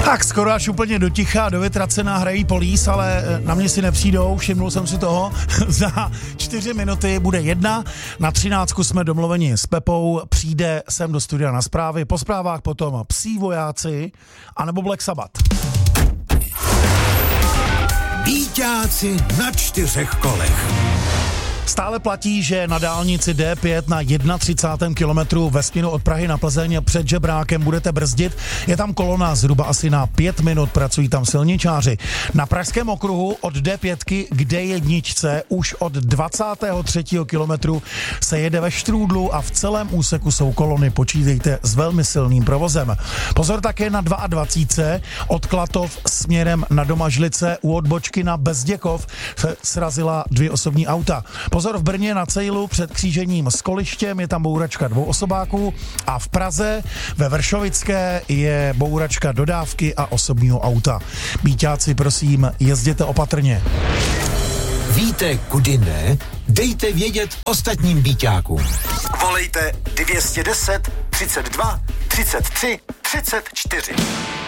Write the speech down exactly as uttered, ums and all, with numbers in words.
Tak skoro až úplně do ticha, do vytracená hrají Police, ale na mě si nepřijdou, všimnul jsem si toho. Za čtyři minuty bude jedna, na třináctku jsme domluveni s Pepou, přijde sem do studia na zprávy, po zprávách potom Psí vojáci, anebo Black Sabbath. Býťáci na čtyřech kolech. Stále platí, že na dálnici D pět na třicátém prvním kilometru ve směru od Prahy na Plzeň před Žebrákem budete brzdit. Je tam kolona zhruba asi na pět minut, pracují tam silničáři. Na pražském okruhu od D pět k D jedna už od dvacátého třetího kilometru se jede ve štrůdlu a v celém úseku jsou kolony, počítejte s velmi silným provozem. Pozor také na dvacet dva od Klatov směrem na Domažlice u odbočky na Bezděkov se srazila dvě osobní auta. Pozor v Brně na Cejlu před křížením s Kolištěm je tam bouračka dvou osobáků a v Praze ve Vršovické je bouračka dodávky a osobního auta. Býťáci, prosím, jezděte opatrně. Víte, kudy ne? Dejte vědět ostatním býťákům. Volejte dvě stě deset, třicet dva, třicet tři, třicet čtyři.